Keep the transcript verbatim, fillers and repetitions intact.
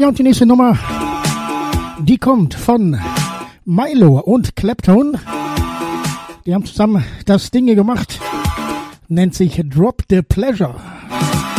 Ja, und die nächste Nummer, die kommt von Milo und Clapton. Die haben zusammen das Ding hier gemacht, nennt sich Drop the Pleasure.